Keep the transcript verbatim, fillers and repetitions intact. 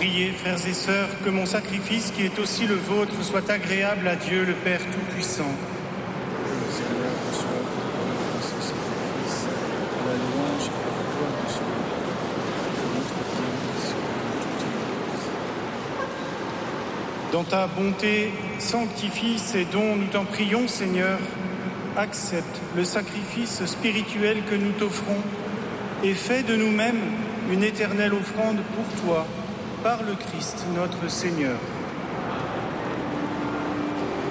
Priez, frères et sœurs, que mon sacrifice, qui est aussi le vôtre, soit agréable à Dieu, le Père Tout-Puissant. Que le Seigneur reçoive de ce sacrifice à la louange et à la gloire de son nom, pour notre bien et sur toute l'Église. Dans ta bonté, sanctifie ces dons, nous t'en prions, Seigneur. Accepte le sacrifice spirituel que nous t'offrons et fais de nous-mêmes une éternelle offrande pour toi, par le Christ notre Seigneur.